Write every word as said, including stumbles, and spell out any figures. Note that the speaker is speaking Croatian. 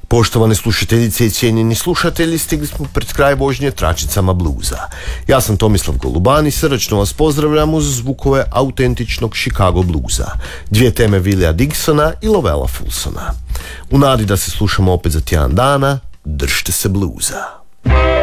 Poštovane slušateljice i cijenjeni slušatelji, stigli smo pred kraj vožnje tračicama bluza. Ja sam Tomislav Goluban i srdačno vas pozdravljam uz zvukove autentičnog Chicago bluza, dvije teme Willija Digsona i Lovella Fulsona. U nadi da se slušamo opet za tjedan dana, držite se bluza.